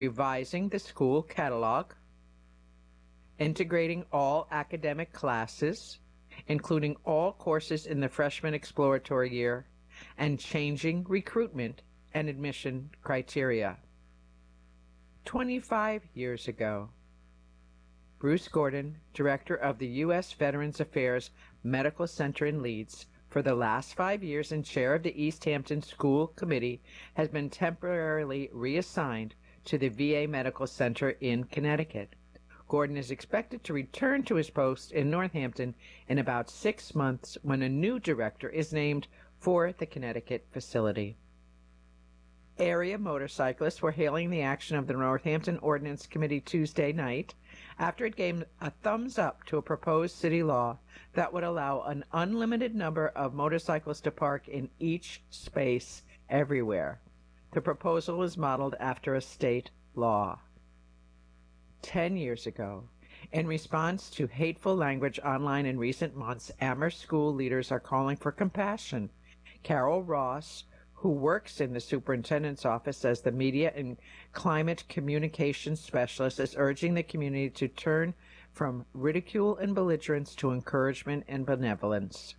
revising the school catalog, integrating all academic classes, including all courses in the freshman exploratory year, and changing recruitment and admission criteria. 25 years ago, Bruce Gordon, director of the U.S. Veterans Affairs Medical Center in Leeds, for the last 5 years and chair of the East Hampton School Committee, has been temporarily reassigned to the VA Medical Center in Connecticut. Gordon is expected to return to his post in Northampton in about 6 months when a new director is named for the Connecticut facility. Area motorcyclists were hailing the action of the Northampton Ordinance Committee Tuesday night after it gave a thumbs up to a proposed city law that would allow an unlimited number of motorcycles to park in each space everywhere. The proposal is modeled after a state law. 10 years ago, in response to hateful language online in recent months, Amherst school leaders are calling for compassion. Carol Ross, who works in the superintendent's office as the media and climate communications specialist, is urging the community to turn from ridicule and belligerence to encouragement and benevolence.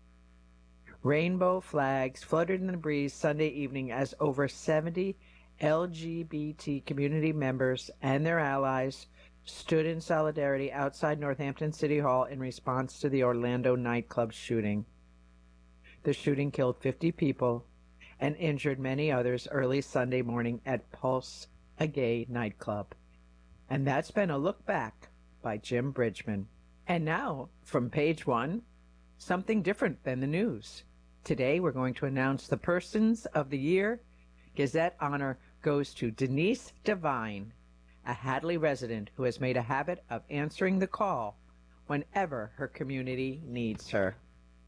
Rainbow flags fluttered in the breeze Sunday evening as over 70 LGBT community members and their allies stood in solidarity outside Northampton City Hall in response to the Orlando nightclub shooting. The shooting killed 50 people and injured many others early Sunday morning at Pulse, a gay nightclub. And that's been a look back by Jim Bridgman. And now, from page 1, something different than the news. Today we're going to announce the Persons of the Year. Gazette honor goes to Denise Devine, a Hadley resident who has made a habit of answering the call whenever her community needs her.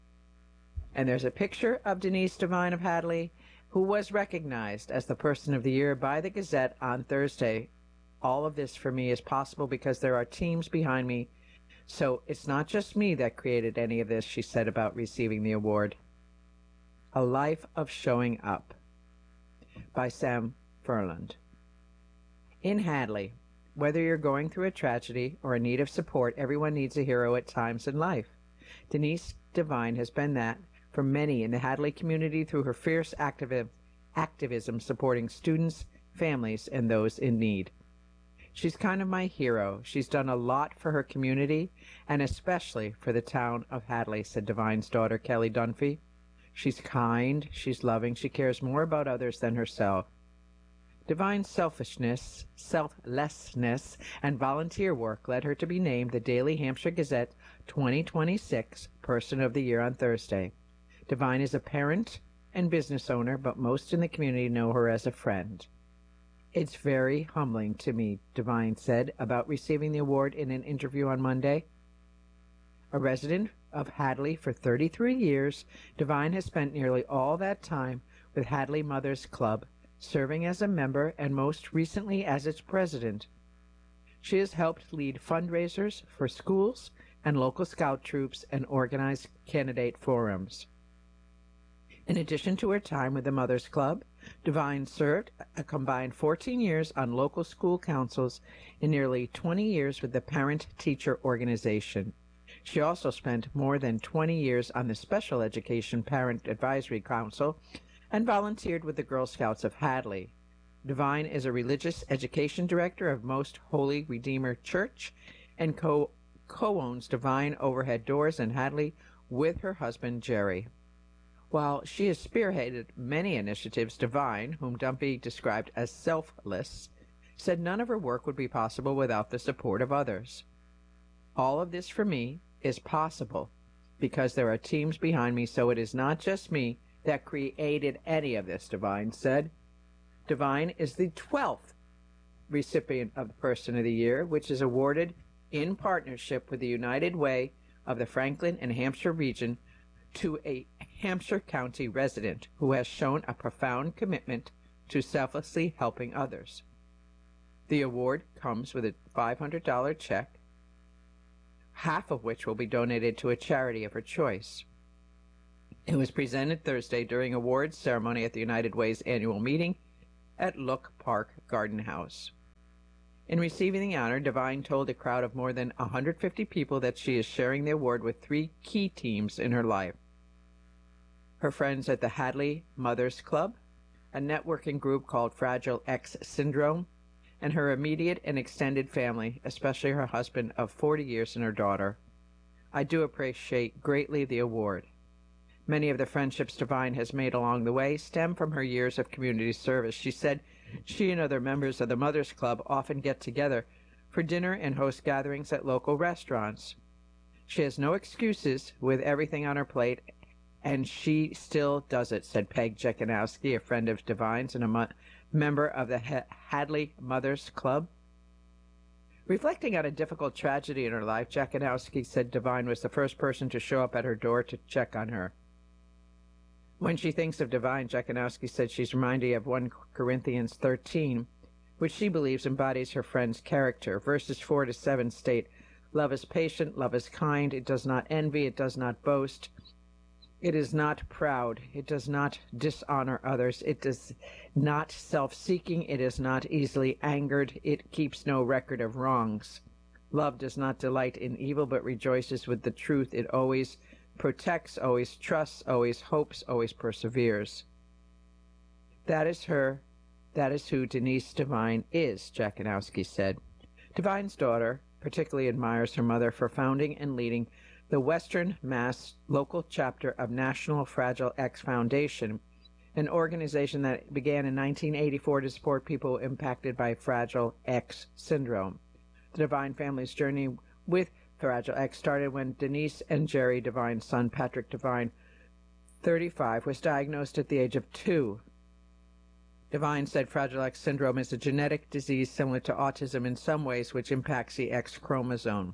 And there's a picture of Denise Devine of Hadley, who was recognized as the Person of the Year by the Gazette on Thursday. All of this for me is possible because there are teams behind me, so it's not just me that created any of this, she said about receiving the award. A Life of Showing Up by Sam Furland. In Hadley, whether you're going through a tragedy or in need of support, everyone needs a hero at times in life. Denise Devine has been that for many in the Hadley community through her fierce activism supporting students, families, and those in need. She's kind of my hero. She's done a lot for her community, and especially for the town of Hadley, said Devine's daughter, Kelly Dunphy. She's kind, she's loving, she cares more about others than herself. Devine's selflessness, and volunteer work led her to be named the Daily Hampshire Gazette 2026 Person of the Year on Thursday. Devine is a parent and business owner, but most in the community know her as a friend. It's very humbling to me, Devine said about receiving the award in an interview on Monday. A resident of Hadley for 33 years, Devine has spent nearly all that time with Hadley Mothers Club, serving as a member and most recently as its president. She has helped lead fundraisers for schools and local scout troops and organized candidate forums. In addition to her time with the Mothers Club, Devine served a combined 14 years on local school councils and nearly 20 years with the Parent-Teacher Organization. She also spent more than 20 years on the Special Education Parent Advisory Council and volunteered with the Girl Scouts of Hadley. Devine is a religious education director of Most Holy Redeemer Church and co-owns Devine Overhead Doors in Hadley with her husband, Jerry. While she has spearheaded many initiatives, Devine, whom Dunphy described as selfless, said none of her work would be possible without the support of others. All of this for me is possible because there are teams behind me, so it is not just me that created any of this, Devine said. Devine is the 12th recipient of the Person of the Year, which is awarded in partnership with the United Way of the Franklin and Hampshire region to a Hampshire County resident who has shown a profound commitment to selflessly helping others. The award comes with a $500 check, half of which will be donated to a charity of her choice. It was presented Thursday during awards ceremony at the United Way's annual meeting at Look Park Garden House. In receiving the honor, Devine told a crowd of more than 150 people that she is sharing the award with three key teams in her life: her friends at the Hadley Mothers Club, a networking group called Fragile X Syndrome, and her immediate and extended family, especially her husband of 40 years and her daughter. I do appreciate greatly the award. Many of the friendships Devine has made along the way stem from her years of community service. She said she and other members of the Mothers Club often get together for dinner and host gatherings at local restaurants. She has no excuses with everything on her plate, and she still does it, said Peg Jekanowski, a friend of Devine's and a member of the Hadley Mothers Club. Reflecting on a difficult tragedy in her life, Jekanowski said Devine was the first person to show up at her door to check on her. When she thinks of Devine, Jekanowski said she's reminded of 1 Corinthians 13, which she believes embodies her friend's character. Verses 4 to 7 state, "Love is patient, love is kind, it does not envy, it does not boast, it is not proud, it does not dishonor others, it is not self-seeking, it is not easily angered, it keeps no record of wrongs. Love does not delight in evil, but rejoices with the truth. It always protects, always trusts, always hopes, always perseveres." That is who Denise Devine is, Jekanowski said. Devine's daughter particularly admires her mother for founding and leading the Western Mass local chapter of National Fragile X Foundation, an organization that began in 1984 to support people impacted by Fragile X syndrome. The Devine family's journey with Fragile X started when Denise and Jerry Devine's son, Patrick Devine, 35, was diagnosed at the age of 2. Devine said Fragile X syndrome is a genetic disease similar to autism in some ways, which impacts the X chromosome.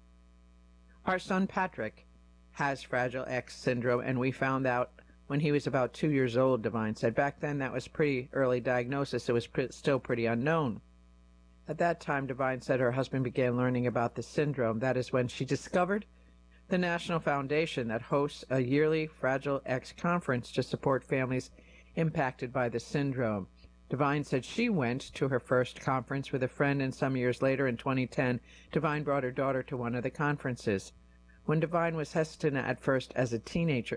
Our son Patrick has Fragile X syndrome, and we found out when he was about 2 years old, Devine said. Back then, that was pretty early diagnosis. It was still pretty unknown. At that time, Devine said her husband began learning about the syndrome. That is when she discovered the National Foundation that hosts a yearly Fragile X conference to support families impacted by the syndrome. Devine said she went to her first conference with a friend, and some years later, in 2010, Devine brought her daughter to one of the conferences. When Dunphy was hesitant at first as a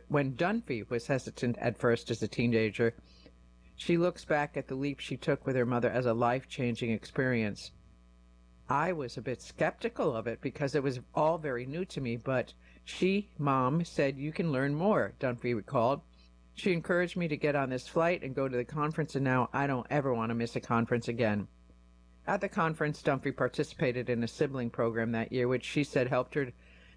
teenager, she looks back at the leap she took with her mother as a life-changing experience. I was a bit skeptical of it because it was all very new to me, but Mom, said you can learn more, Dunphy recalled. She encouraged me to get on this flight and go to the conference, and now I don't ever want to miss a conference again. At the conference, Dunphy participated in a sibling program that year, which she said helped her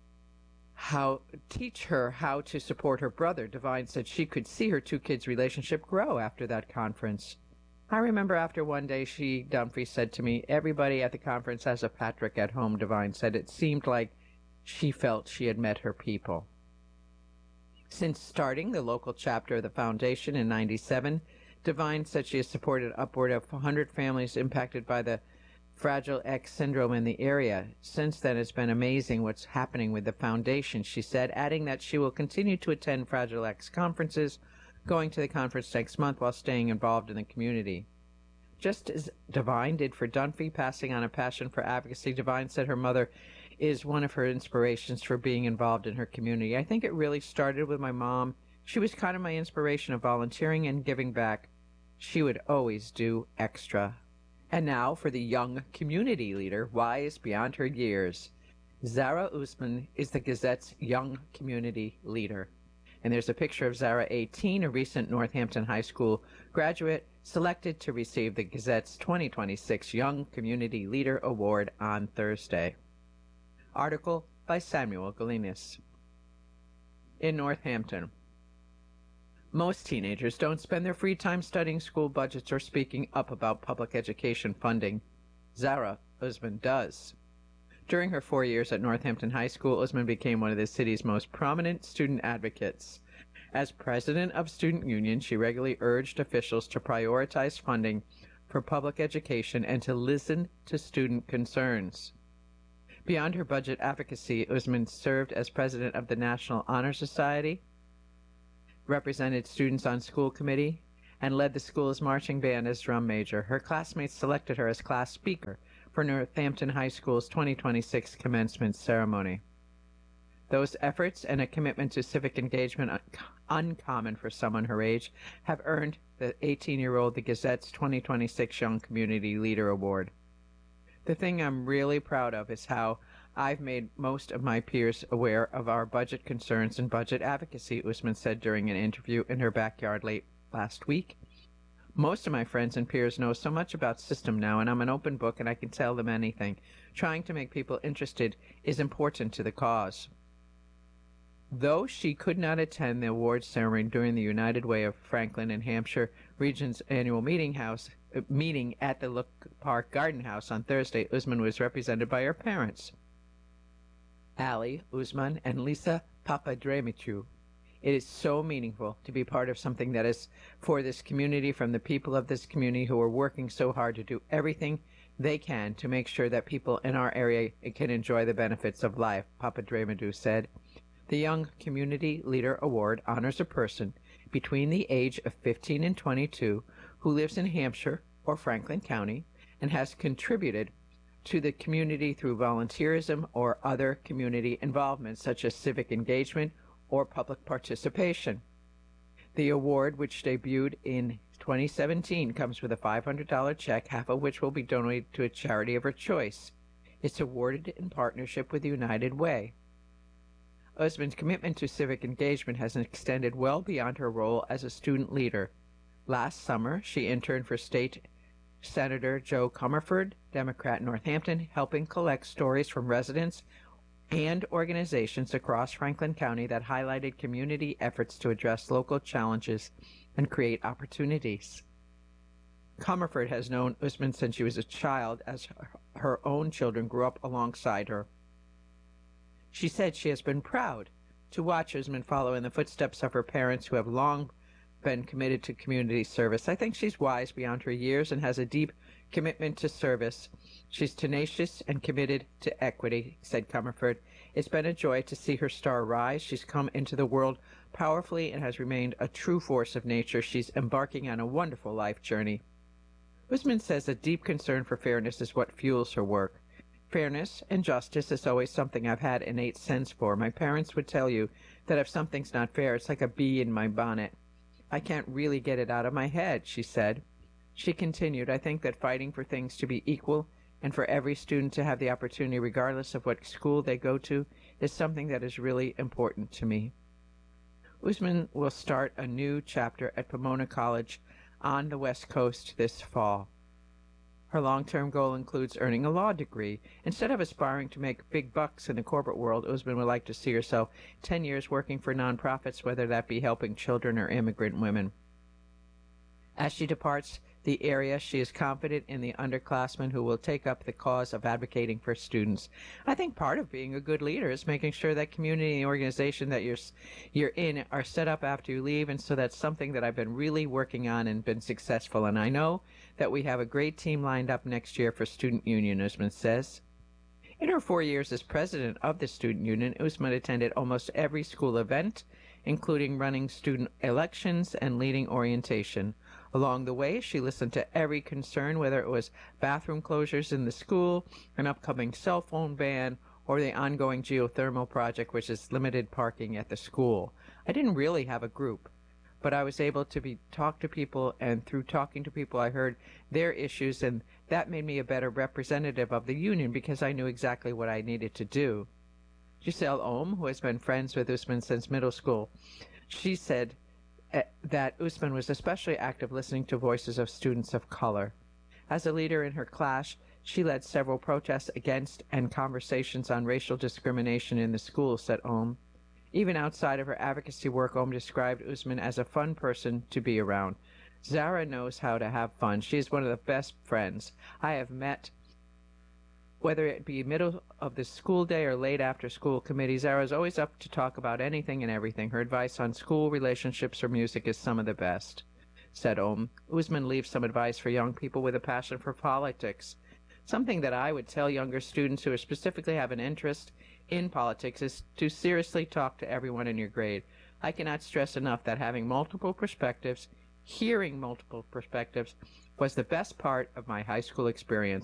teach her how to support her brother. Devine said she could see her two kids' relationship grow after that conference. I remember after one day, Dunphy said to me, everybody at the conference has a Patrick at home, Devine said. It seemed like she felt she had met her people. Since starting the local chapter of the foundation in 1997, Devine said she has supported upward of 100 families impacted by the Fragile X syndrome in the area. Since then, it's been amazing what's happening with the foundation, she said, adding that she will continue to attend Fragile X conferences, going to the conference next month while staying involved in the community. Just as Devine did for Dunphy, passing on a passion for advocacy, Devine said her mother is one of her inspirations for being involved in her community. I think it really started with my mom. She was kind of my inspiration of volunteering and giving back. She would always do extra. And now for the young community leader, wise beyond her years. Zara Usman is the Gazette's young community leader. And there's a picture of Zara, 18, a recent Northampton High School graduate, selected to receive the Gazette's 2026 Young Community Leader Award on Thursday. Article by Samuel Galinas. In Northampton, most teenagers don't spend their free time studying school budgets or speaking up about public education funding. Zara Usman does. During her 4 years at Northampton High School, Usman became one of the city's most prominent student advocates. As president of Student Union, she regularly urged officials to prioritize funding for public education and to listen to student concerns. Beyond her budget advocacy, Usman served as president of the National Honor Society, represented students on school committee, and led the school's marching band as drum major. Her classmates selected her as class speaker for for Northampton High School's 2026 commencement ceremony. Those efforts and a commitment to civic engagement uncommon for someone her age have earned the 18-year-old the Gazette's 2026 Young Community Leader Award. The thing I'm really proud of is how I've made most of my peers aware of our budget concerns and budget advocacy, Usman said during an interview in her backyard late last week. Most of my friends and peers know so much about system now, and I'm an open book and I can tell them anything. Trying to make people interested is important to the cause. Though she could not attend the awards ceremony during the United Way of Franklin and Hampshire Region's annual meeting at the Look Park Garden House on Thursday, Usman was represented by her parents, Ali Usman and Lisa Papadremichu. It is so meaningful to be part of something that is for this community, from the people of this community who are working so hard to do everything they can to make sure that people in our area can enjoy the benefits of life, Papadremichu said. The Young Community Leader Award honors a person between the age of 15 and 22 who lives in Hampshire or Franklin County and has contributed to the community through volunteerism or other community involvement, such as civic engagement or public participation. The award, which debuted in 2017, comes with a $500 check, half of which will be donated to a charity of her choice. It's awarded in partnership with United Way. Usman's commitment to civic engagement has extended well beyond her role as a student leader. Last summer, she interned for State Senator Joe Comerford, Democrat, Northampton, helping collect stories from residents and organizations across Franklin County that highlighted community efforts to address local challenges and create opportunities. Comerford has known Usman since she was a child, as her own children grew up alongside her. She said she has been proud to watch Usman follow in the footsteps of her parents, who have long been committed to community service. I think she's wise beyond her years and has a deep commitment to service. She's tenacious and committed to equity, said Comerford. It's been a joy to see her star rise. She's come into the world powerfully and has remained a true force of nature. She's embarking on a wonderful life journey. Usman says a deep concern for fairness is what fuels her work. Fairness and justice is always something I've had innate sense for. My parents would tell you that if something's not fair, it's like a bee in my bonnet. I can't really get it out of my head, she said. She continued, I think that fighting for things to be equal and for every student to have the opportunity, regardless of what school they go to, is something that is really important to me. Usman will start a new chapter at Pomona College on the West Coast this fall. Her long-term goal includes earning a law degree. Instead of aspiring to make big bucks in the corporate world, Usman would like to see herself 10 years working for nonprofits, whether that be helping children or immigrant women. As she departs the area, she is confident in the underclassmen who will take up the cause of advocating for students. I think part of being a good leader is making sure that community and organization that you're in are set up after you leave, and so that's something that I've been really working on and been successful. And I know that we have a great team lined up next year for Student Union, Usman says. In her 4 years as president of the Student Union, Usman attended almost every school event, including running student elections and leading orientation. Along the way, she listened to every concern, whether it was bathroom closures in the school, an upcoming cell phone ban, or the ongoing geothermal project, which is limited parking at the school. I didn't really have a group, but I was able to talk to people, and through talking to people, I heard their issues, and that made me a better representative of the union because I knew exactly what I needed to do. Giselle Ohm, who has been friends with Usman since middle school, she said that Usman was especially active listening to voices of students of color. As a leader in her class, she led several protests against and conversations on racial discrimination in the school, said Ohm. Even outside of her advocacy work, Ohm described Usman as a fun person to be around. Zara knows how to have fun. She is one of the best friends I have met. Whether it be middle of the school day or late after school committee, Zara is always up to talk about anything and everything. Her advice on school, relationships, or music is some of the best, said Ohm. Usman leaves some advice for young people with a passion for politics. Something that I would tell younger students who specifically have an interest in politics is to seriously talk to everyone in your grade. I cannot stress enough that having multiple perspectives, hearing multiple perspectives, was the best part of my high school experience.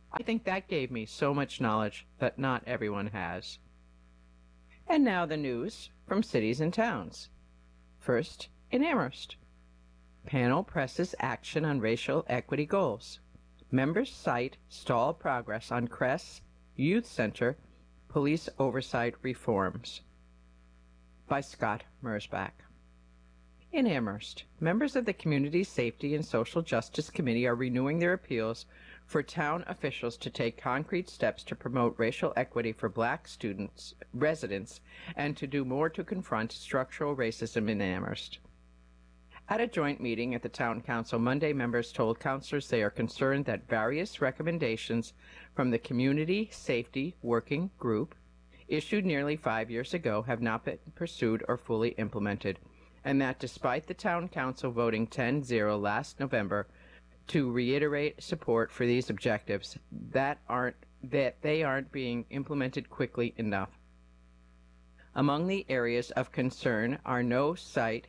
I think that gave me so much knowledge that not everyone has. And now the news from cities and towns. First, in Amherst. Panel presses action on racial equity goals. Members cite stalled progress on Cress Youth Center police oversight reforms. By Scott Mersbach. In Amherst, members of the Community Safety and Social Justice Committee are renewing their appeals for town officials to take concrete steps to promote racial equity for black residents, and to do more to confront structural racism in Amherst. At a joint meeting at the Town Council Monday, members told councilors they are concerned that various recommendations from the Community Safety Working Group, issued nearly 5 years ago, have not been pursued or fully implemented, and that despite the Town Council voting 10-0 last November to reiterate support for these objectives, that they aren't being implemented quickly enough. Among the areas of concern are no site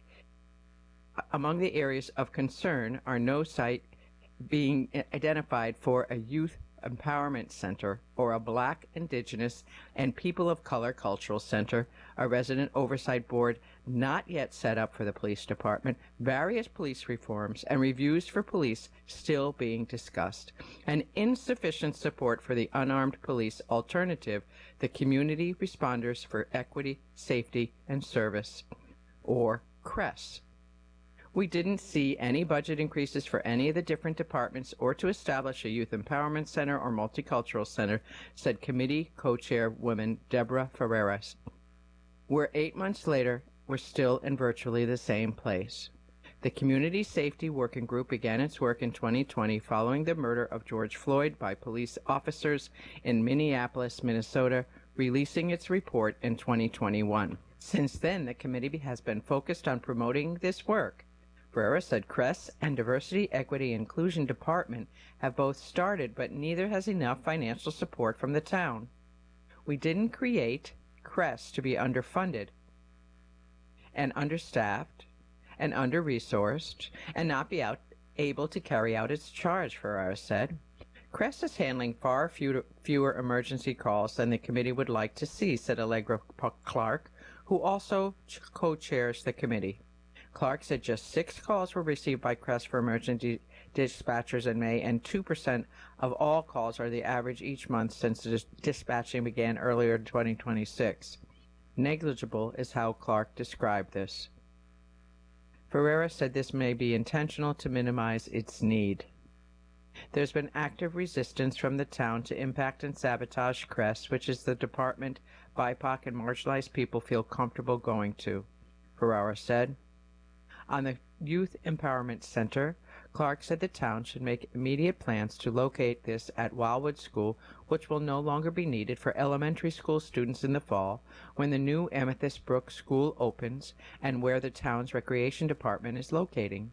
being identified for a youth empowerment center or a Black, Indigenous, and People of Color cultural center, a resident oversight board not yet set up for the police department, various police reforms and reviews for police still being discussed, and insufficient support for the unarmed police alternative, the Community Responders for Equity, Safety, and Service, or CRESS. We didn't see any budget increases for any of the different departments or to establish a youth empowerment center or multicultural center, said committee co-chairwoman Deborah Ferreras. We're 8 months later, we're still in virtually the same place. The Community Safety Working Group began its work in 2020 following the murder of George Floyd by police officers in Minneapolis, Minnesota, releasing its report in 2021. Since then, the committee has been focused on promoting this work. Ferreira said CRESS and Diversity, Equity, Inclusion Department have both started, but neither has enough financial support from the town. We didn't create CRESS to be underfunded and understaffed and under-resourced and not be able to carry out its charge, Ferreira said. CRESS is handling far fewer emergency calls than the committee would like to see, said Allegra Clark, who also co-chairs the committee. Clark said just 6 calls were received by CRESS for emergency dispatchers in May, and 2% of all calls are the average each month since the dispatching began earlier in 2026. Negligible is how Clark described this. Ferreira said this may be intentional to minimize its need. There's been active resistance from the town to impact and sabotage CRESS, which is the department BIPOC and marginalized people feel comfortable going to, Ferreira said. On the Youth Empowerment Center, Clark said the town should make immediate plans to locate this at Wildwood School, which will no longer be needed for elementary school students in the fall when the new Amethyst Brook School opens and where the town's recreation department is locating.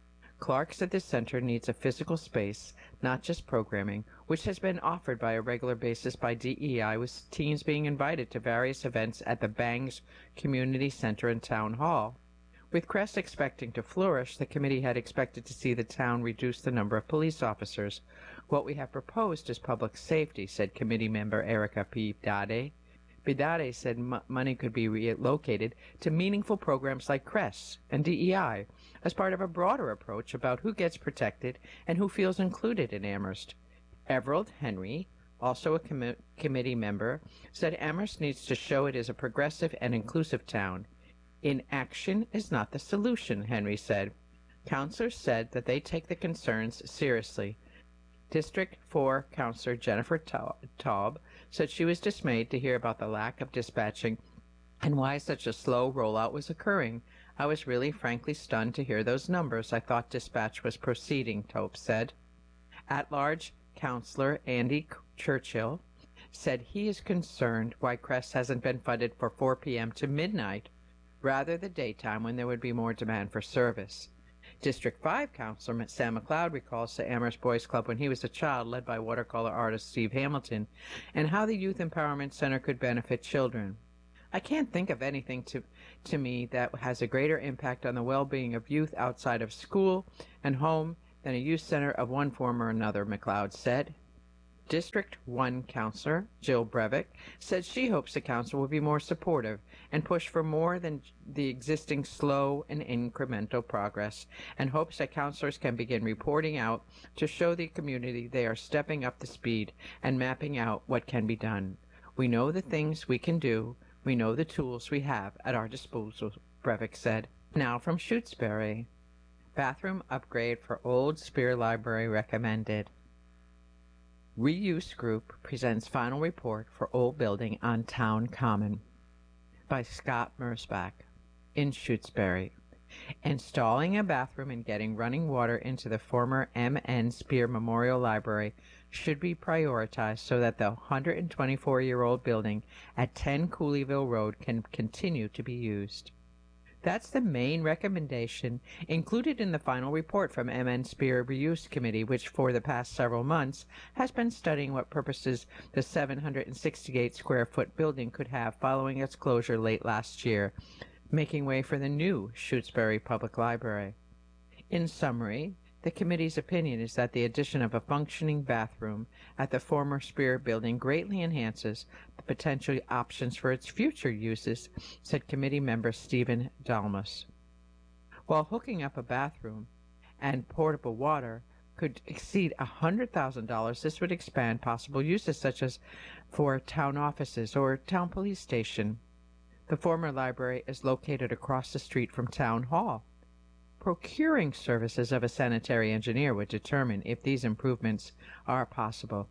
Clark said the center needs a physical space, not just programming, which has been offered by a regular basis by DEI, with teams being invited to various events at the Bangs Community Center and Town Hall. With CRESS expecting to flourish, the committee had expected to see the town reduce the number of police officers. What we have proposed is public safety, said committee member Erica Bidade. Bidade said money could be relocated to meaningful programs like CRESS and DEI as part of a broader approach about who gets protected and who feels included in Amherst. Everald Henry, also a committee member, said Amherst needs to show it is a progressive and inclusive town. Inaction is not the solution, Henry said. Councilors said that they take the concerns seriously. District 4 Councilor Jennifer Taub said she was dismayed to hear about the lack of dispatching and why such a slow rollout was occurring. I was really frankly stunned to hear those numbers. I thought dispatch was proceeding, Taub said. At-large Councilor Andy Churchill said he is concerned why CRESS hasn't been funded for 4 p.m. to midnight, rather the daytime when there would be more demand for service. District 5 Councilor Sam McLeod recalls the Amherst Boys Club when he was a child, led by watercolor artist Steve Hamilton, and how the Youth Empowerment Center could benefit children. I can't think of anything to me that has a greater impact on the well-being of youth outside of school and home than a youth center of one form or another, McLeod said. District 1 Councilor Jill Breivik said she hopes the council will be more supportive and push for more than the existing slow and incremental progress, and hopes that councilors can begin reporting out to show the community they are stepping up the speed and mapping out what can be done. We know the things we can do. We know the tools we have at our disposal, Breivik said. Now from Shutesbury. Bathroom upgrade for Old Spear Library recommended. Reuse Group presents final report for old building on Town Common by Scott Mersbach in Shutesbury. Installing a bathroom and getting running water into the former M.N. Spear Memorial Library should be prioritized so that the 124-year-old building at 10 Cooleyville Road can continue to be used. That's the main recommendation included in the final report from M.N. Spear Reuse Committee, which for the past several months has been studying what purposes the 768-square-foot building could have following its closure late last year, making way for the new Shutesbury Public Library. In summary, the committee's opinion is that the addition of a functioning bathroom at the former Spear building greatly enhances the potential options for its future uses, said committee member Stephen Dalmas. While hooking up a bathroom and portable water could exceed $100,000, this would expand possible uses such as for town offices or town police station. The former library is located across the street from Town Hall. Procuring services of a sanitary engineer would determine if these improvements are possible.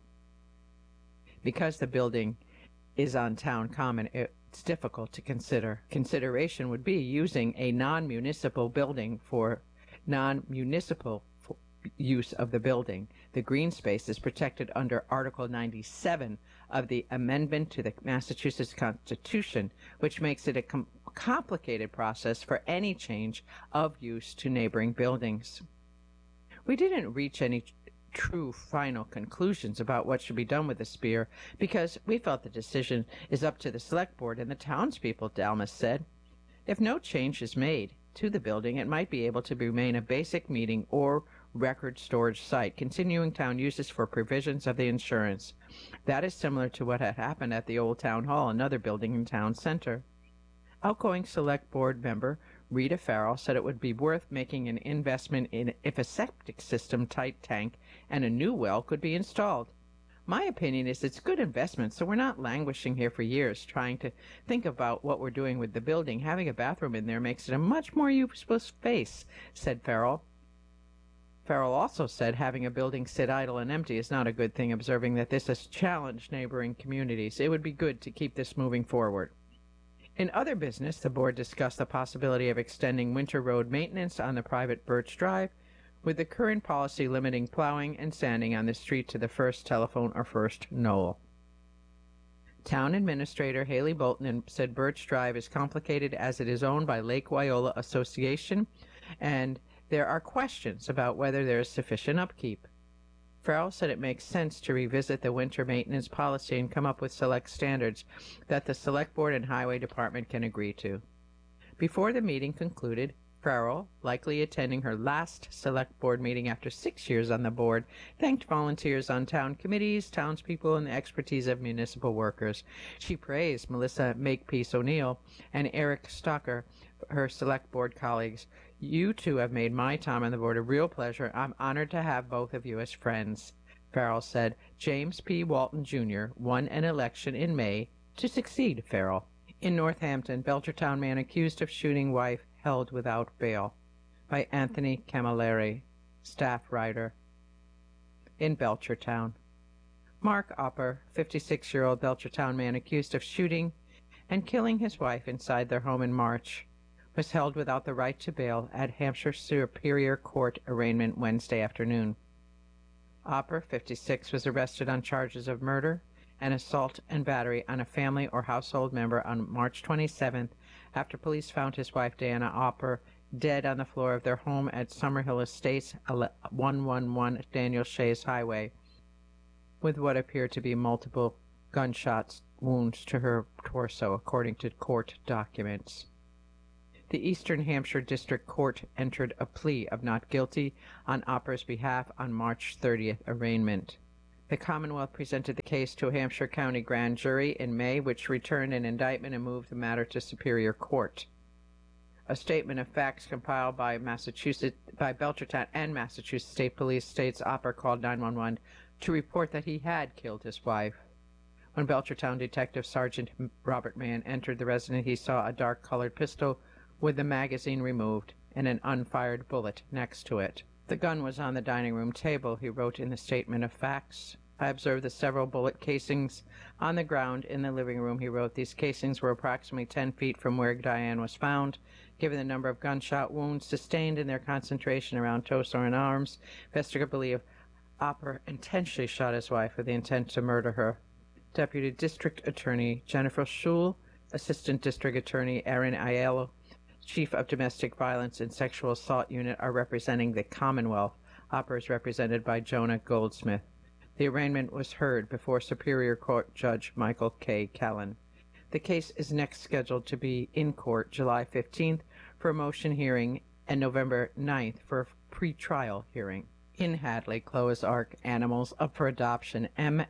Because the building is on Town Common, it's difficult to consider. Consideration would be using a non-municipal building for non-municipal use of the building. The green space is protected under Article 97 of the Amendment to the Massachusetts Constitution, which makes it a complicated process for any change of use to neighboring buildings. We didn't reach any true final conclusions about what should be done with the Spear because we felt the decision is up to the select board and the townspeople, Dalmas said. If no change is made to the building, it might be able to remain a basic meeting or record storage site, continuing town uses for provisions of the insurance. That is similar to what had happened at the old town hall, another building in town center. Outgoing select board member Rita Farrell said it would be worth making an investment in if a septic system tight tank and a new well could be installed. My opinion is it's good investment, so we're not languishing here for years trying to think about what we're doing with the building. Having a bathroom in there makes it a much more useful space, said Farrell. Farrell also said having a building sit idle and empty is not a good thing, observing that this has challenged neighboring communities. It would be good to keep this moving forward. In other business, the board discussed the possibility of extending winter road maintenance on the private Birch Drive, with the current policy limiting plowing and sanding on the street to the first telephone or first knoll. Town Administrator Haley Bolton said Birch Drive is complicated as it is owned by Lake Wyola Association, and there are questions about whether there is sufficient upkeep. Farrell said it makes sense to revisit the winter maintenance policy and come up with select standards that the Select Board and Highway Department can agree to. Before the meeting concluded, Farrell, likely attending her last Select Board meeting after 6 years on the board, thanked volunteers on town committees, townspeople, and the expertise of municipal workers. She praised Melissa Makepeace O'Neill and Eric Stocker, her Select Board colleagues. You two have made my time on the board a real pleasure. I'm honored to have both of you as friends, Farrell said. James P. Walton, Jr. won an election in May to succeed Farrell. In Northampton, Belchertown man accused of shooting wife held without bail, by Anthony Camilleri, staff writer. In Belchertown, Mark Opper, 56-year-old Belchertown man accused of shooting and killing his wife inside their home in March, was held without the right to bail at Hampshire Superior Court arraignment Wednesday afternoon. Opper, 56, was arrested on charges of murder and assault and battery on a family or household member on March 27th after police found his wife Diana Opper dead on the floor of their home at Summerhill Estates, 111 Daniel Shays Highway, with what appeared to be multiple gunshot wounds to her torso, according to court documents. The Eastern Hampshire District Court entered a plea of not guilty on Opper's behalf on March 30th arraignment. The Commonwealth presented the case to a Hampshire County grand jury in May, which returned an indictment and moved the matter to Superior Court. A statement of facts compiled by Belchertown and Massachusetts State Police states Opper called 911 to report that he had killed his wife. When Belchertown Detective Sergeant Robert Mann entered the residence, he saw a dark-colored pistol with the magazine removed and an unfired bullet next to it. The gun was on the dining room table, he wrote in the statement of facts. I observed the several bullet casings on the ground in the living room, he wrote. These casings were approximately 10 feet from where Diane was found. Given the number of gunshot wounds sustained and their concentration around torso and arms, investigators believe Opper intentionally shot his wife with the intent to murder her. Deputy District Attorney Jennifer Schul, Assistant District Attorney Erin Aiello, Chief of Domestic Violence and Sexual Assault Unit are representing the Commonwealth. Opper is represented by Jonah Goldsmith. The arraignment was heard before Superior Court Judge Michael K. Callan. The case is next scheduled to be in court July 15th for a motion hearing and November 9th for a pre-trial hearing. In Hadley, Chloe's Ark Animals Up for Adoption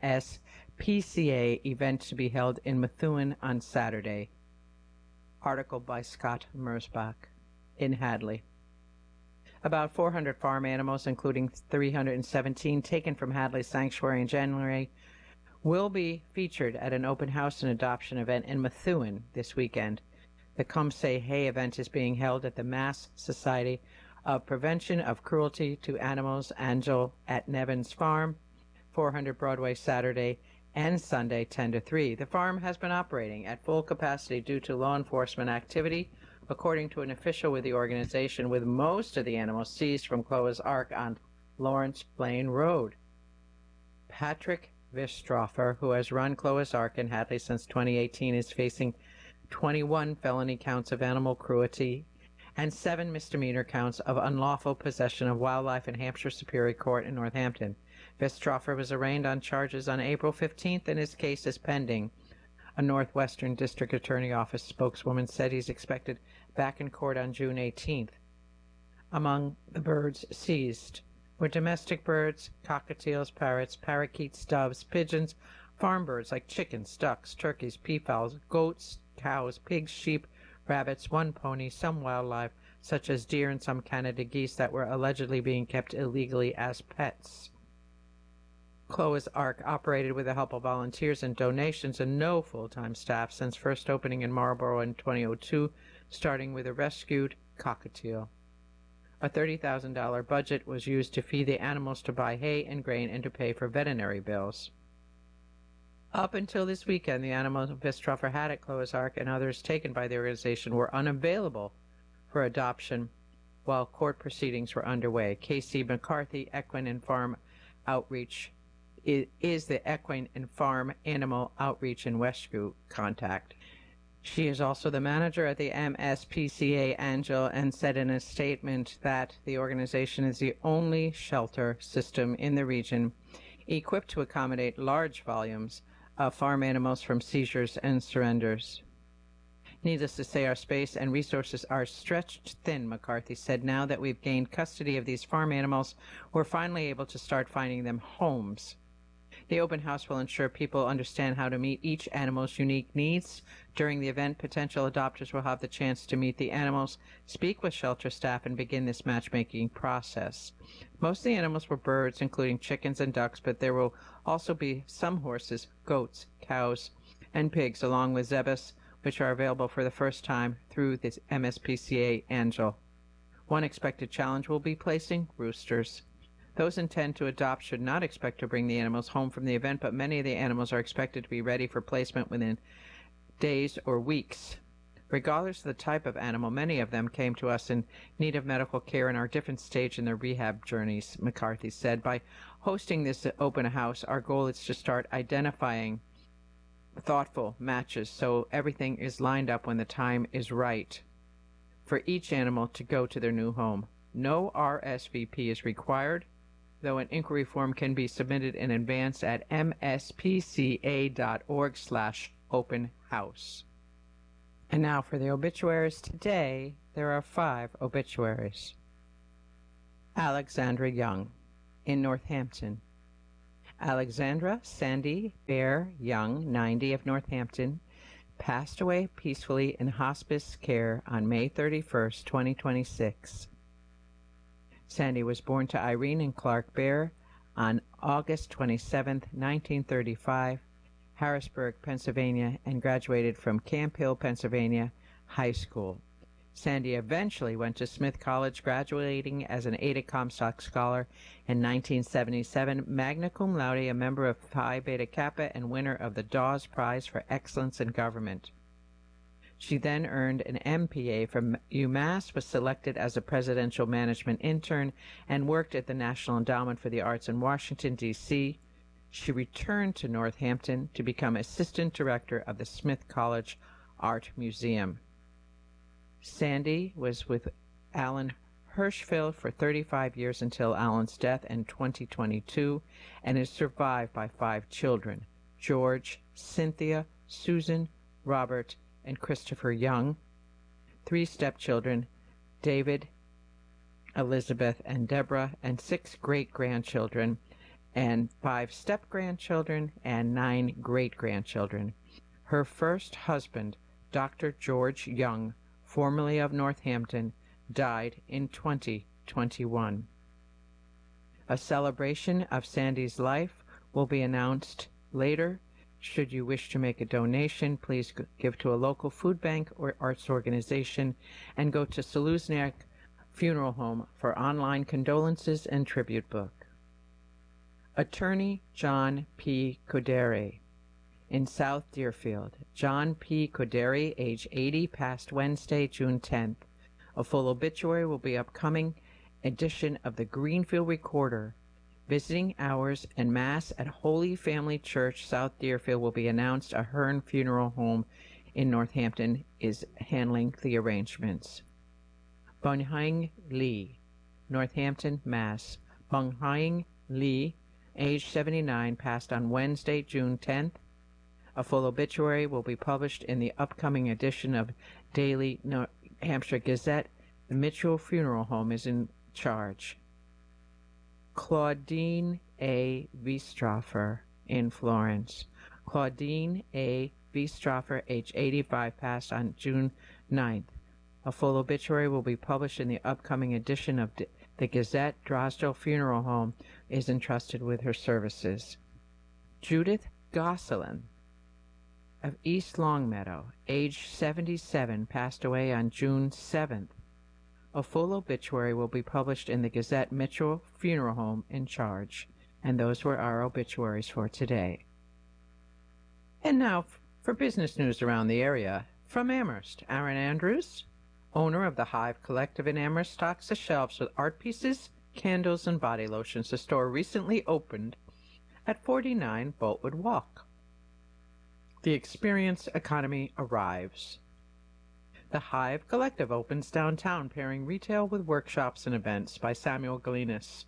MSPCA event to be held in Methuen on Saturday. Article by Scott Mersbach in Hadley. About 400 farm animals, including 317 taken from Hadley Sanctuary in January, will be featured at an open house and adoption event in Methuen this weekend. The Come Say Hey event is being held at the Mass Society of Prevention of Cruelty to Animals, Angel at Nevins Farm, 400 Broadway, Saturday and Sunday 10 to 3. The farm has been operating at full capacity due to law enforcement activity, according to an official with the organization, with most of the animals seized from Chloe's Ark on Lawrence Blaine Road. Patrick Vistrofer, who has run Chloe's Ark in Hadley since 2018, is facing 21 felony counts of animal cruelty and 7 misdemeanor counts of unlawful possession of wildlife in Hampshire Superior Court in Northampton. Vistrofer was arraigned on charges on April 15th, and his case is pending. A Northwestern District Attorney Office spokeswoman said he's expected back in court on June 18th. Among the birds seized were domestic birds, cockatiels, parrots, parakeets, doves, pigeons, farm birds like chickens, ducks, turkeys, peafowls, goats, cows, pigs, sheep, rabbits, 1 pony, some wildlife, such as deer and some Canada geese that were allegedly being kept illegally as pets. Chloe's Ark operated with the help of volunteers and donations and no full-time staff since first opening in Marlborough in 2002, starting with a rescued cockatiel. A $30,000 budget was used to feed the animals, to buy hay and grain, and to pay for veterinary bills. Up until this weekend, the animals Vistrofer had at Chloe's Ark and others taken by the organization were unavailable for adoption while court proceedings were underway. Casey McCarthy, Equine and Farm Outreach, is the Equine and Farm Animal Outreach and Rescue contact. She is also the manager at the MSPCA Angel, and said in a statement that the organization is the only shelter system in the region equipped to accommodate large volumes of farm animals from seizures and surrenders. Needless to say, our space and resources are stretched thin, McCarthy said. Now that we've gained custody of these farm animals, we're finally able to start finding them homes. The open house will ensure people understand how to meet each animal's unique needs. During the event, potential adopters will have the chance to meet the animals, speak with shelter staff, and begin this matchmaking process. Most of the animals were birds, including chickens and ducks, but there will also be some horses, goats, cows, and pigs, along with zebus, which are available for the first time through the MSPCA Angel. One expected challenge will be placing roosters. Those intent to adopt should not expect to bring the animals home from the event, but many of the animals are expected to be ready for placement within days or weeks. Regardless of the type of animal, many of them came to us in need of medical care and are different stage in their rehab journeys, McCarthy said. By hosting this open house, our goal is to start identifying thoughtful matches so everything is lined up when the time is right for each animal to go to their new home. No RSVP is required, though an inquiry form can be submitted in advance at mspca.org/open-house. And now for the obituaries. Today, there are 5 obituaries. Alexandra Young, in Northampton. Alexandra Sandy Bear Young, 90, of Northampton, passed away peacefully in hospice care on May 31st, 2026. Sandy was born to Irene and Clark Bear on August 27, 1935, Harrisburg, Pennsylvania, and graduated from Camp Hill, Pennsylvania High School. Sandy eventually went to Smith College, graduating as an Ada Comstock Scholar in 1977, magna cum laude, a member of Phi Beta Kappa, and winner of the Dawes Prize for Excellence in Government. She then earned an MPA from UMass, was selected as a presidential management intern, and worked at the National Endowment for the Arts in Washington, D.C. She returned to Northampton to become assistant director of the Smith College Art Museum. Sandy was with Alan Hirschfeld for 35 years until Alan's death in 2022, and is survived by 5 children: George, Cynthia, Susan, Robert, and Christopher Young, 3 stepchildren, David, Elizabeth, and Deborah, and 6 great-grandchildren, and 5 step-grandchildren, and 9 great-grandchildren. Her first husband, Dr. George Young, formerly of Northampton, died in 2021. A celebration of Sandy's life will be announced later. Should you wish to make a donation, please give to a local food bank or arts organization, and go to Saluzniak Funeral Home for online condolences and tribute book. Attorney John P. Codere. In South Deerfield, John P. Codere, age 80, passed Wednesday, June 10th. A full obituary will be upcoming edition of the Greenfield Recorder. Visiting hours and Mass at Holy Family Church, South Deerfield, will be announced. A Hearn Funeral Home in Northampton is handling the arrangements. Bunhaing Lee, Northampton, Mass. Bunhaing Lee, age 79, passed on Wednesday, June 10th. A full obituary will be published in the upcoming edition of Daily New Hampshire Gazette. The Mitchell Funeral Home is in charge. Claudine A. Wiestroffer in Florence. Claudine A. Wiestroffer, age 85, passed on June 9th. A full obituary will be published in the upcoming edition of the Gazette. Drosdale Funeral Home is entrusted with her services. Judith Gosselin of East Longmeadow, age 77, passed away on June 7th. A full obituary will be published in the Gazette. Mitchell Funeral Home in charge. And those were our obituaries for today. And now for business news around the area. From Amherst, Aaron Andrews, owner of the Hive Collective in Amherst, stocks the shelves with art pieces, candles, and body lotions. The store recently opened at 49 Boltwood Walk. The experience economy arrives. The Hive Collective opens downtown, pairing retail with workshops and events, by Samuel Galinas.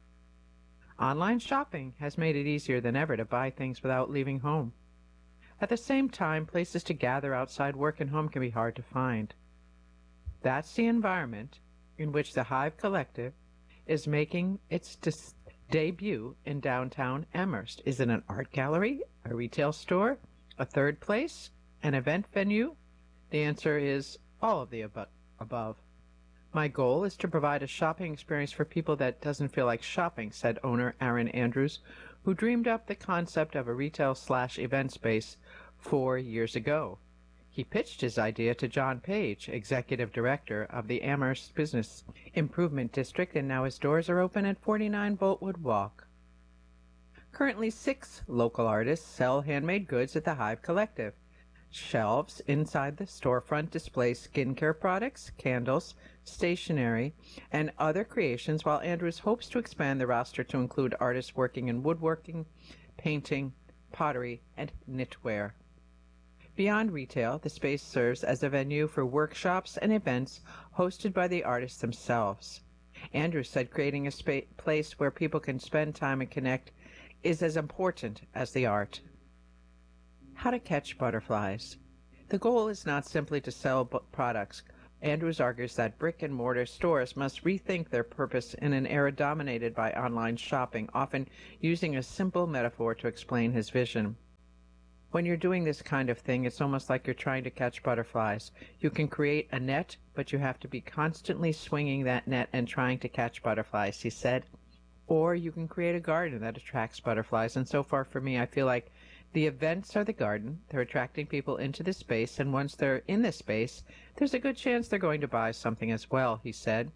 Online shopping has made it easier than ever to buy things without leaving home. At the same time, places to gather outside work and home can be hard to find. That's the environment in which the Hive Collective is making its debut in downtown Amherst. Is it an art gallery, a retail store, a third place, an event venue? The answer is all of the above. My goal is to provide a shopping experience for people that doesn't feel like shopping, said owner Aaron Andrews, who dreamed up the concept of a retail/event space 4 years ago. He pitched his idea to John Page, executive director of the Amherst Business Improvement District, and now his doors are open at 49 Boltwood Walk. Currently, 6 local artists sell handmade goods at the Hive Collective. Shelves inside the storefront display skincare products, candles, stationery, and other creations, while Andrews hopes to expand the roster to include artists working in woodworking, painting, pottery, and knitwear. Beyond retail, the space serves as a venue for workshops and events hosted by the artists themselves. Andrews said creating a place where people can spend time and connect is as important as the art. How to catch butterflies. The goal is not simply to sell products. Andrews argues that brick-and-mortar stores must rethink their purpose in an era dominated by online shopping, often using a simple metaphor to explain his vision. When you're doing this kind of thing, it's almost like you're trying to catch butterflies. You can create a net, but you have to be constantly swinging that net and trying to catch butterflies, he said. Or you can create a garden that attracts butterflies. And so far for me, I feel like the events are the garden. They're attracting people into the space, and once they're in the space, there's a good chance they're going to buy something as well, he said.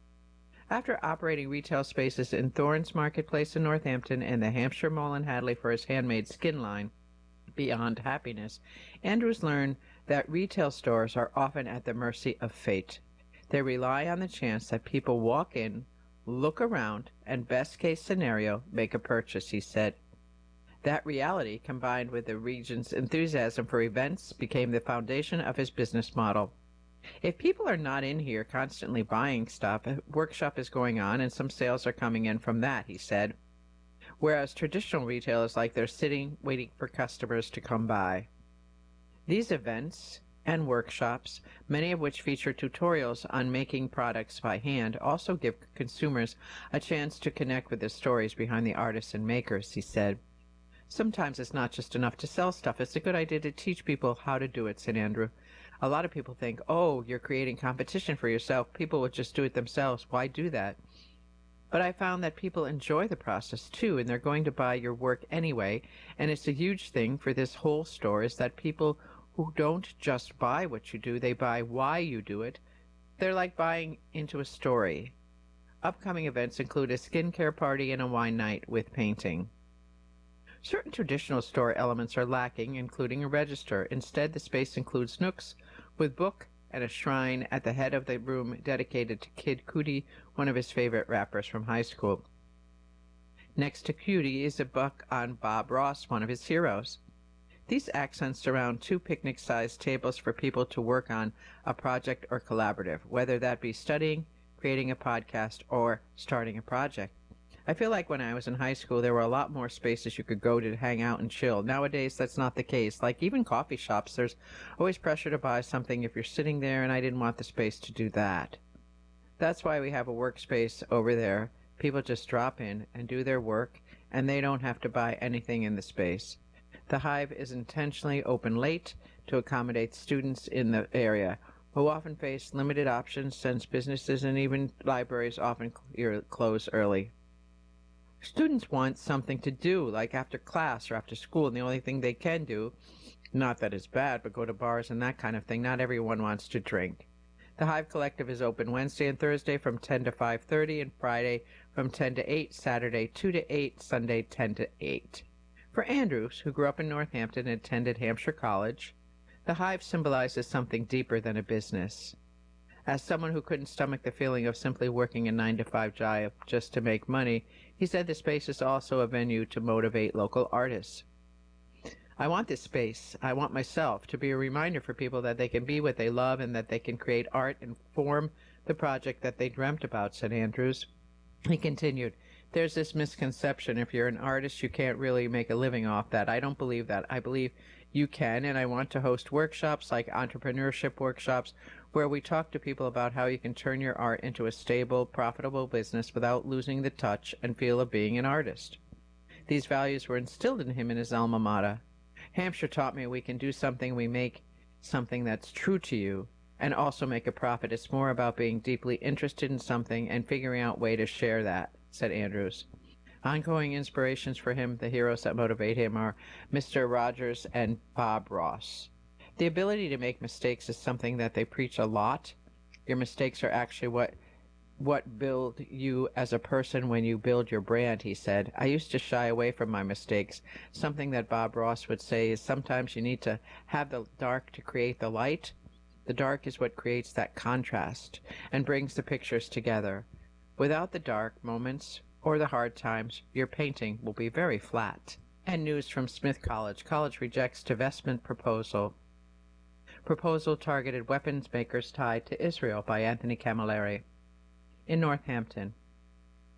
After operating retail spaces in Thorne's Marketplace in Northampton and the Hampshire Mall in Hadley for his handmade skin line, Beyond Happiness, Andrews learned that retail stores are often at the mercy of fate. They rely on the chance that people walk in, look around, and best case scenario, make a purchase, he said. That reality, combined with the region's enthusiasm for events, became the foundation of his business model. If people are not in here constantly buying stuff, a workshop is going on and some sales are coming in from that, he said. Whereas traditional retail is like they're sitting, waiting for customers to come by. These events and workshops, many of which feature tutorials on making products by hand, also give consumers a chance to connect with the stories behind the artists and makers, he said. Sometimes it's not just enough to sell stuff. It's a good idea to teach people how to do it, said Andrew. A lot of people think, oh, you're creating competition for yourself. People will just do it themselves. Why do that? But I found that people enjoy the process too, and they're going to buy your work anyway. And it's a huge thing for this whole store is that people who don't just buy what you do, they buy why you do it. They're like buying into a story. Upcoming events include a skincare party and a wine night with painting. Certain traditional store elements are lacking, including a register. Instead, the space includes nooks with book and a shrine at the head of the room dedicated to Kid Cudi, one of his favorite rappers from high school. Next to Cudi is a book on Bob Ross, one of his heroes. These accents surround two picnic-sized tables for people to work on a project or collaborative, whether that be studying, creating a podcast, or starting a project. I feel like when I was in high school, there were a lot more spaces you could go to hang out and chill. Nowadays, that's not the case. Like even coffee shops, there's always pressure to buy something if you're sitting there, and I didn't want the space to do that. That's why we have a workspace over there. People just drop in and do their work, and they don't have to buy anything in the space. The Hive is intentionally open late to accommodate students in the area, who often face limited options since businesses and even libraries often close early. Students want something to do, like after class or after school, and the only thing they can do, not that it's bad, but go to bars and that kind of thing. Not everyone wants to drink. The Hive Collective is open Wednesday and Thursday from 10 to 5:30, and Friday from 10 to 8, Saturday 2 to 8, Sunday 10 to 8. For Andrews, who grew up in Northampton and attended Hampshire College, the Hive symbolizes something deeper than a business. As someone who couldn't stomach the feeling of simply working a 9-to-5 job just to make money, he said the space is also a venue to motivate local artists. I want this space, I want myself, to be a reminder for people that they can be what they love and that they can create art and form the project that they dreamt about, said Andrews. He continued, there's this misconception if you're an artist you can't really make a living off that. I don't believe that. I believe you can, and I want to host workshops like entrepreneurship workshops where we talk to people about how you can turn your art into a stable, profitable business without losing the touch and feel of being an artist. These values were instilled in him in his alma mater. Hampshire taught me we can do something, we make something that's true to you, and also make a profit. It's more about being deeply interested in something and figuring out a way to share that, said Andrews. Ongoing inspirations for him, the heroes that motivate him, are Mr. Rogers and Bob Ross. The ability to make mistakes is something that they preach a lot. Your mistakes are actually what build you as a person when you build your brand, he said. I used to shy away from my mistakes. Something that Bob Ross would say is sometimes you need to have the dark to create the light. The dark is what creates that contrast and brings the pictures together. Without the dark moments or the hard times, your painting will be very flat. And news from Smith College. College rejects divestment proposal. Proposal targeted weapons makers tied to Israel by Anthony Camilleri. In Northampton,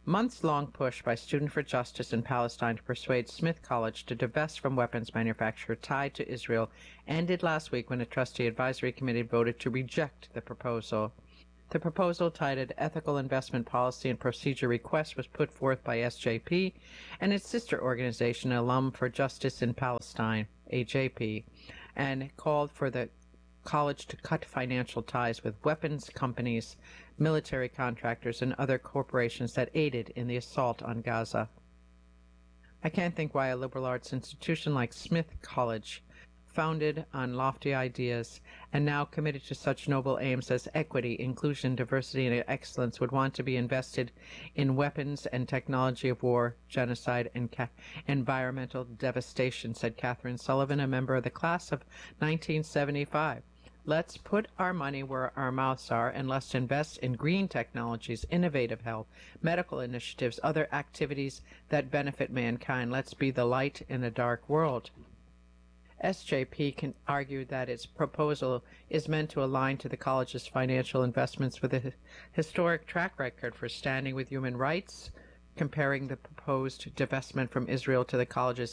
months-long push by Students for Justice in Palestine to persuade Smith College to divest from weapons manufacture tied to Israel ended last week when a trustee advisory committee voted to reject the proposal. The proposal, titled Ethical Investment Policy and Procedure Request, was put forth by SJP and its sister organization, Alum for Justice in Palestine, AJP, and called for the college to cut financial ties with weapons companies, military contractors, and other corporations that aided in the assault on Gaza. I can't think why a liberal arts institution like Smith College, founded on lofty ideas and now committed to such noble aims as equity, inclusion, diversity, and excellence, would want to be invested in weapons and technology of war, genocide, and environmental devastation, said Catherine Sullivan, a member of the class of 1975. Let's put our money where our mouths are, and let's invest in green technologies, innovative health, medical initiatives, other activities that benefit mankind. Let's be the light in a dark world. SJP argued that its proposal is meant to align to the college's financial investments with a historic track record for standing with human rights, comparing the proposed divestment from Israel to the college's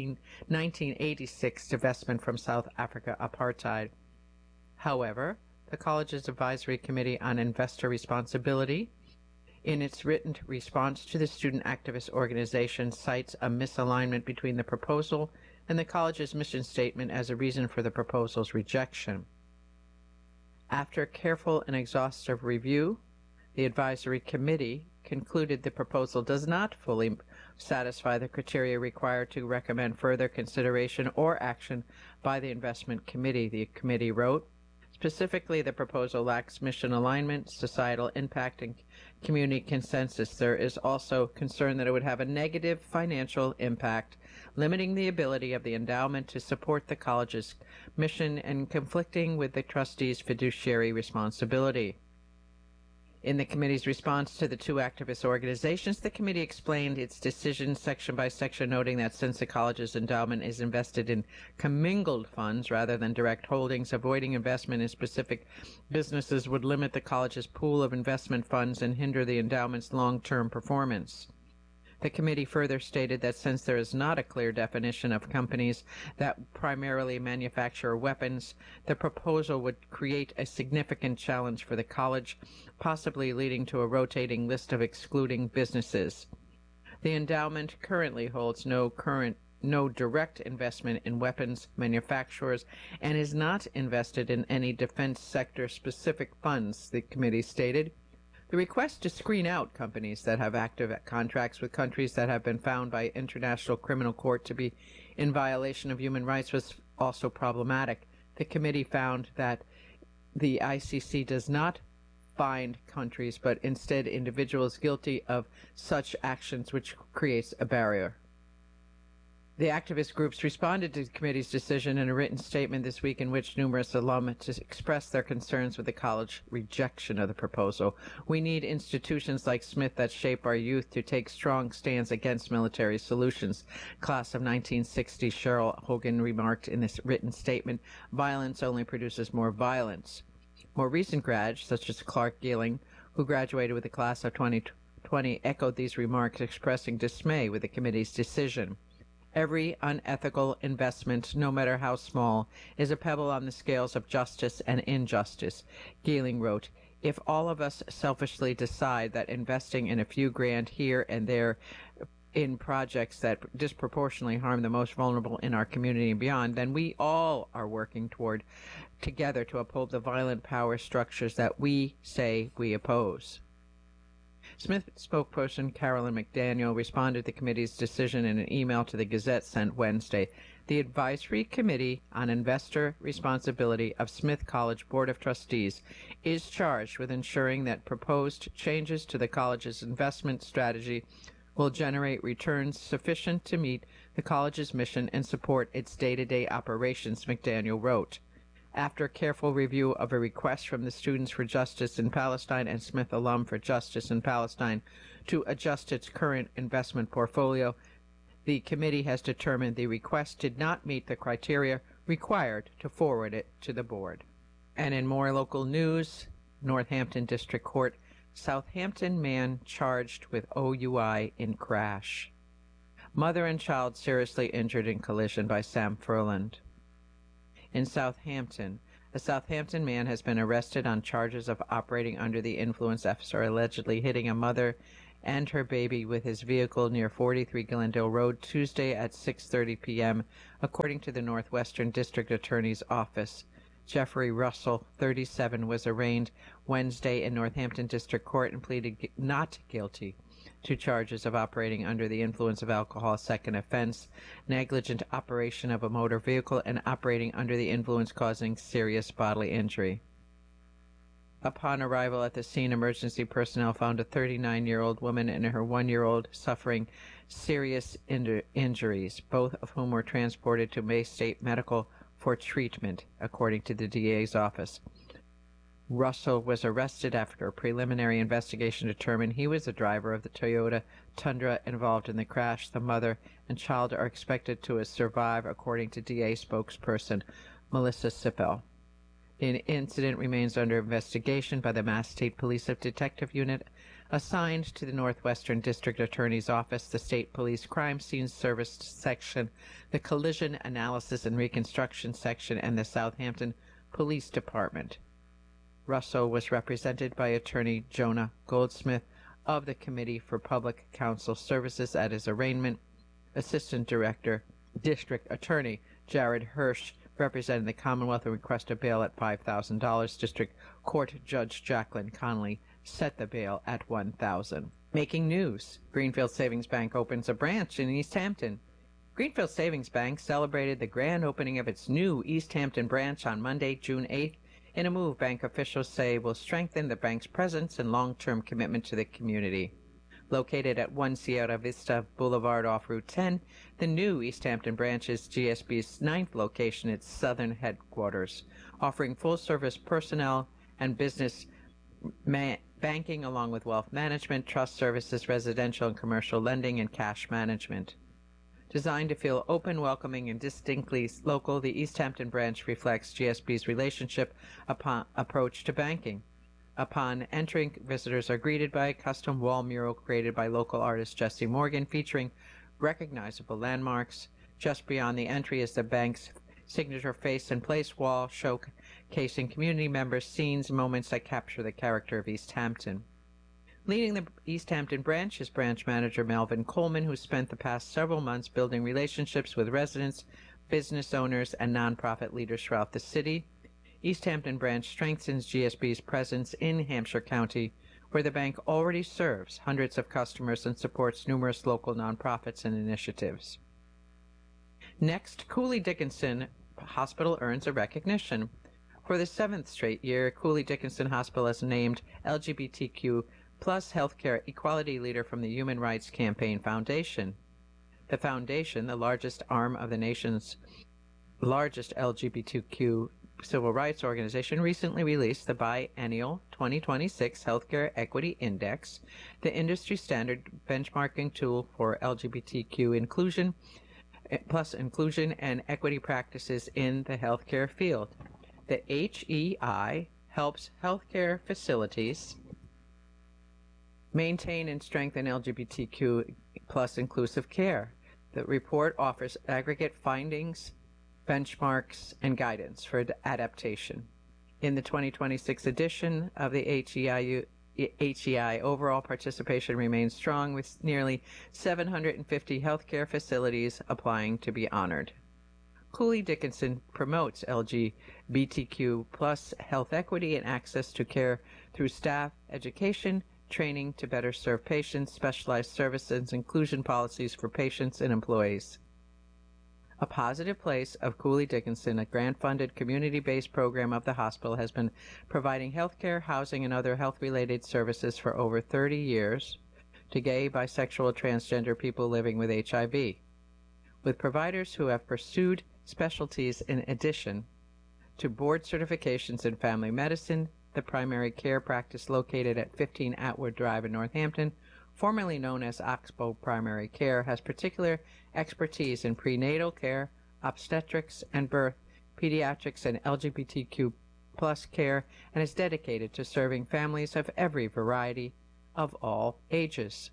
1986 divestment from South Africa apartheid. However, the college's Advisory Committee on Investor Responsibility, in its written response to the student activist organization, cites a misalignment between the proposal and the college's mission statement as a reason for the proposal's rejection. After careful and exhaustive review, the Advisory Committee concluded the proposal does not fully satisfy the criteria required to recommend further consideration or action by the Investment Committee. The committee wrote, specifically, the proposal lacks mission alignment, societal impact, and community consensus. There is also concern that it would have a negative financial impact, limiting the ability of the endowment to support the college's mission and conflicting with the trustees' fiduciary responsibility. In the committee's response to the two activist organizations, the committee explained its decision section by section, noting that since the college's endowment is invested in commingled funds rather than direct holdings, avoiding investment in specific businesses would limit the college's pool of investment funds and hinder the endowment's long-term performance. The committee further stated that since there is not a clear definition of companies that primarily manufacture weapons, the proposal would create a significant challenge for the college, possibly leading to a rotating list of excluding businesses. The endowment currently holds no direct investment in weapons manufacturers and is not invested in any defense sector specific funds, the committee stated. The request to screen out companies that have active contracts with countries that have been found by International Criminal Court to be in violation of human rights was also problematic. The committee found that the ICC does not find countries, but instead individuals guilty of such actions, which creates a barrier. The activist groups responded to the committee's decision in a written statement this week, in which numerous alum expressed their concerns with the college rejection of the proposal. We need institutions like Smith that shape our youth to take strong stands against military solutions. Class of 1960 Cheryl Hogan remarked in this written statement, violence only produces more violence. More recent grads, such as Clark Gilling, who graduated with the class of 2020, echoed these remarks, expressing dismay with the committee's decision. Every unethical investment, no matter how small, is a pebble on the scales of justice and injustice. Gehling wrote, if all of us selfishly decide that investing in a few grand here and there in projects that disproportionately harm the most vulnerable in our community and beyond, then we all are working together to uphold the violent power structures that we say we oppose. Smith spokesperson Carolyn McDaniel responded to the committee's decision in an email to the Gazette sent Wednesday. The Advisory Committee on Investor Responsibility of Smith College Board of Trustees is charged with ensuring that proposed changes to the college's investment strategy will generate returns sufficient to meet the college's mission and support its day-to-day operations, McDaniel wrote. After careful review of a request from the Students for Justice in Palestine and Smith Alum for Justice in Palestine to adjust its current investment portfolio, the committee has determined the request did not meet the criteria required to forward it to the board. And in more local news, Northampton District Court Southampton man charged with OUI in crash. Mother and child seriously injured in collision by Sam Furland. In Southampton, a Southampton man has been arrested on charges of operating under the influence after allegedly hitting a mother and her baby with his vehicle near 43 Glendale Road Tuesday at 6:30 p.m., according to the Northwestern District Attorney's Office. Jeffrey Russell, 37, was arraigned Wednesday in Northampton District Court and pleaded not guilty to charges of operating under the influence of alcohol, second offense, negligent operation of a motor vehicle, and operating under the influence causing serious bodily injury. Upon arrival at the scene, emergency personnel found a 39-year-old woman and her 1-year-old suffering serious injuries, both of whom were transported to May State Medical for treatment, according to the DA's office. Russell was arrested after a preliminary investigation determined he was the driver of the Toyota Tundra involved in the crash. The mother and child are expected to survive, according to DA spokesperson Melissa Sipel. The incident remains under investigation by the Mass State Police Detective Unit assigned to the Northwestern District Attorney's Office, the State Police Crime Scene Service Section, the Collision Analysis and Reconstruction Section, and the Southampton Police Department. Russell was represented by attorney Jonah Goldsmith of the Committee for Public Counsel Services at his arraignment. Assistant Director, District Attorney Jared Hirsch represented the Commonwealth and requested bail at $5,000. District Court Judge Jacqueline Connolly set the bail at $1,000. Making news. Greenfield Savings Bank opens a branch in East Hampton. Greenfield Savings Bank celebrated the grand opening of its new East Hampton branch on Monday, June 8th, in a move bank officials say will strengthen the bank's presence and long-term commitment to the community. Located at 1 Sierra Vista Boulevard off Route 10, the new East Hampton branch is GSB's 9th location, its southern headquarters, offering full-service personnel and business banking along with wealth management, trust services, residential and commercial lending, and cash management. Designed to feel open, welcoming, and distinctly local, the East Hampton branch reflects GSB's approach to banking. Upon entering, visitors are greeted by a custom wall mural created by local artist Jesse Morgan featuring recognizable landmarks. Just beyond the entry is the bank's signature face and place wall showcasing community members' scenes and moments that capture the character of East Hampton. Leading the East Hampton branch is branch manager Melvin Coleman, who spent the past several months building relationships with residents, business owners, and nonprofit leaders throughout the city. East Hampton branch strengthens GSB's presence in Hampshire County, where the bank already serves hundreds of customers and supports numerous local nonprofits and initiatives. Next, Cooley Dickinson Hospital earns a recognition. For the 7th straight year, Cooley Dickinson Hospital has named LGBTQ plus healthcare equality leader from the Human Rights Campaign Foundation. The foundation, the largest arm of the nation's largest LGBTQ civil rights organization, recently released the biennial 2026 Healthcare Equity Index, the industry standard benchmarking tool for LGBTQ inclusion and equity practices in the healthcare field. The HEI helps healthcare facilities maintain and strengthen LGBTQ plus inclusive care. The report offers aggregate findings, benchmarks, and guidance for adaptation. In the 2026 edition of the HEI, overall participation remains strong, with nearly 750 healthcare facilities applying to be honored. Cooley Dickinson promotes LGBTQ plus health equity and access to care through staff education, training to better serve patients, specialized services, inclusion policies for patients and employees. A Positive Place of Cooley Dickinson, a grant-funded, community-based program of the hospital, has been providing healthcare, housing, and other health-related services for over 30 years to gay, bisexual, transgender people living with HIV, with providers who have pursued specialties in addition to board certifications in family medicine. The primary care practice located at 15 Atwood Drive in Northampton, formerly known as Oxbow Primary Care, has particular expertise in prenatal care, obstetrics and birth, pediatrics, and LGBTQ plus care and is dedicated to serving families of every variety of all ages.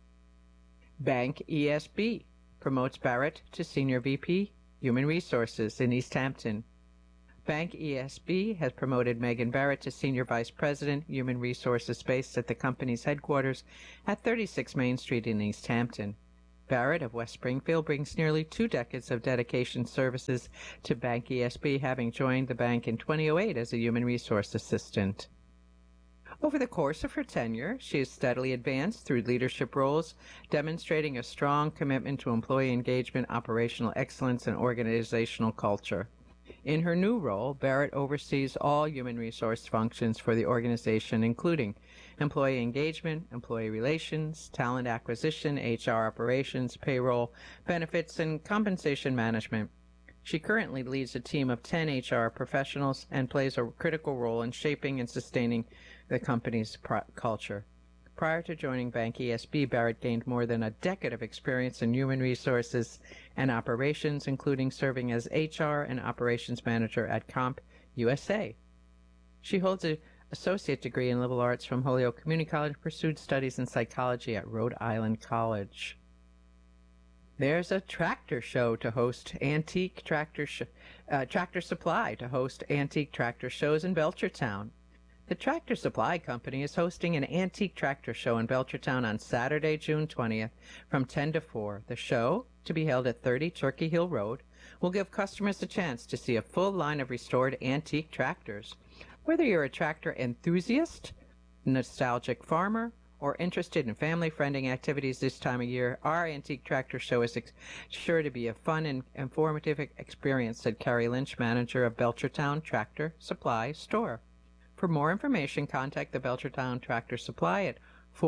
Bank ESB promotes Barrett to Senior VP, Human Resources in East Hampton. Bank ESB has promoted Megan Barrett to Senior Vice President, Human Resources based at the company's headquarters at 36 Main Street in East Hampton. Barrett of West Springfield brings nearly 2 decades of dedication services to Bank ESB, having joined the bank in 2008 as a Human Resource Assistant. Over the course of her tenure, she has steadily advanced through leadership roles, demonstrating a strong commitment to employee engagement, operational excellence, and organizational culture. In her new role, Barrett oversees all human resource functions for the organization, including employee engagement, employee relations, talent acquisition, HR operations, payroll, benefits, and compensation management. She currently leads a team of 10 HR professionals and plays a critical role in shaping and sustaining the company's culture. Prior to joining Bank ESB, Barrett gained more than a decade of experience in human resources and operations, including serving as HR and operations manager at Comp USA. She holds an associate degree in liberal arts from Holyoke Community College and pursued studies in psychology at Rhode Island College. There's a tractor show to host Tractor Supply to host antique tractor shows in Belchertown. The Tractor Supply Company is hosting an antique tractor show in Belchertown on Saturday, June 20th from 10 to 4. The show, to be held at 30 Turkey Hill Road, will give customers a chance to see a full line of restored antique tractors. Whether you're a tractor enthusiast, nostalgic farmer, or interested in family-friendly activities this time of year, our antique tractor show is sure to be a fun and informative experience, said Carrie Lynch, manager of Belchertown Tractor Supply Store. For more information, contact the Belchertown Tractor Supply at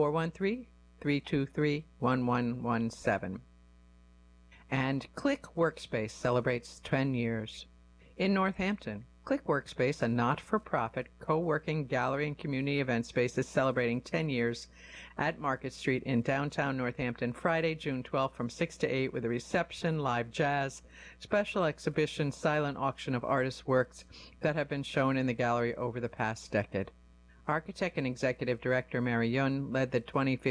413-323-1117. And Click Workspace celebrates 10 years. In Northampton, Click Workspace, a not-for-profit co-working gallery and community event space, is celebrating 10 years at Market Street in downtown Northampton, Friday, June 12th from 6 to 8 with a reception, live jazz, special exhibition, silent auction of artists' works that have been shown in the gallery over the past decade. Architect and Executive Director Mary Yun led the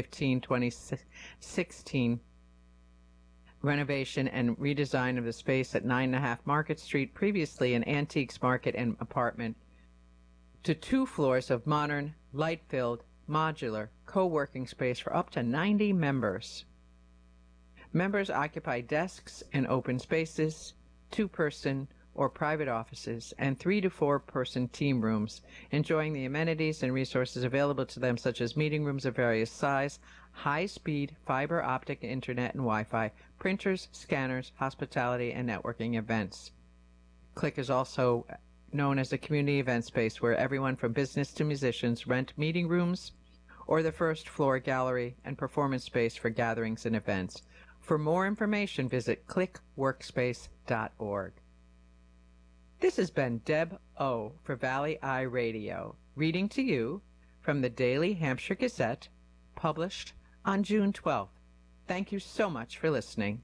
2015-2016 renovation and redesign of the space at 9.5 Market Street, previously an antiques market and apartment, to 2 floors of modern, light-filled, modular, co-working space for up to 90 members. Members occupy desks and open spaces, 2-person or private offices, and 3 to 4-person team rooms, enjoying the amenities and resources available to them, such as meeting rooms of various size, high-speed fiber optic internet and Wi-Fi, printers, scanners, hospitality, and networking events. Click is also known as a community event space where everyone from business to musicians rent meeting rooms or the first-floor gallery and performance space for gatherings and events. For more information, visit clickworkspace.org. This has been Deb O. for Valley Eye Radio, reading to you from the Daily Hampshire Gazette, published on June 12th. Thank you so much for listening.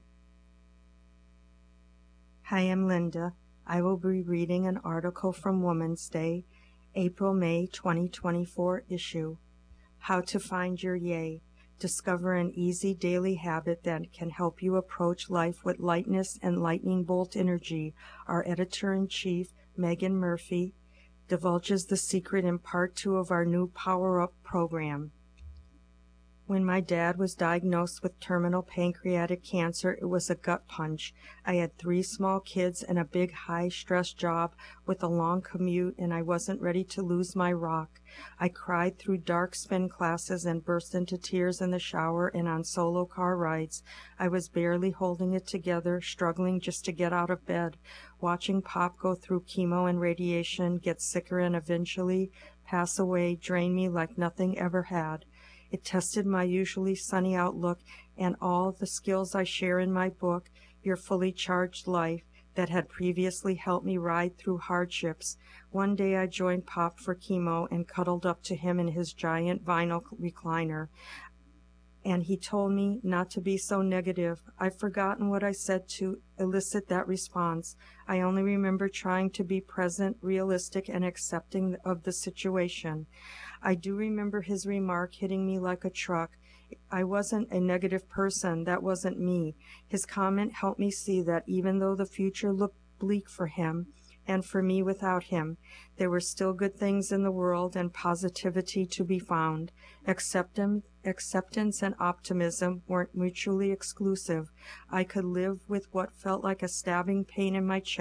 Hi, I'm Linda. I will be reading an article from Woman's Day, April-May 2024 issue. How to Find Your Yay. Discover an easy daily habit that can help you approach life with lightness and lightning bolt energy. Our editor-in-chief, Megan Murphy, divulges the secret in part 2 of our new Power Up program. When my dad was diagnosed with terminal pancreatic cancer, it was a gut punch. I had 3 small kids and a big high-stress job with a long commute, and I wasn't ready to lose my rock. I cried through dark spin classes and burst into tears in the shower and on solo car rides. I was barely holding it together, struggling just to get out of bed. Watching Pop go through chemo and radiation, get sicker and eventually pass away, drained me like nothing ever had. It tested my usually sunny outlook and all the skills I share in my book, Your Fully Charged Life, that had previously helped me ride through hardships. One day I joined Pop for chemo and cuddled up to him in his giant vinyl recliner. and he told me not to be so negative. I've forgotten what I said to elicit that response. I only remember trying to be present, realistic, and accepting of the situation. I do remember his remark hitting me like a truck. I wasn't a negative person. That wasn't me. His comment helped me see that even though the future looked bleak for him and for me without him, there were still good things in the world and positivity to be found. Acceptance and optimism weren't mutually exclusive. I could live with what felt like a stabbing pain in my chest